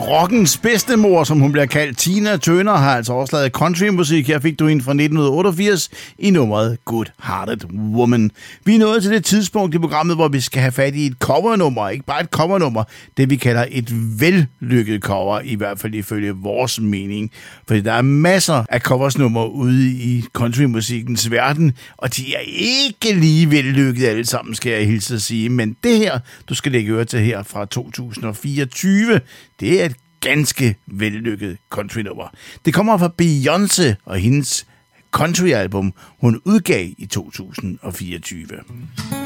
Rockens bedstemor, som hun bliver kaldt, Tina Turner, har altså også lavet countrymusik. Her fik du en fra 1988 i nummeret Good Hearted Woman. Vi er nået til det tidspunkt i programmet, hvor vi skal have fat i et covernummer. Ikke bare et covernummer, det vi kalder et vellykket cover, i hvert fald ifølge vores mening. Fordi der er masser af coversnumre ude i countrymusikkens verden, og de er ikke lige vellykket alle sammen, skal jeg hilse at sige. Men det her, du skal lægge øre til her fra 2024, det er et ganske vellykket countrynummer. Det kommer fra Beyoncé og hendes countryalbum, hun udgav i 2024.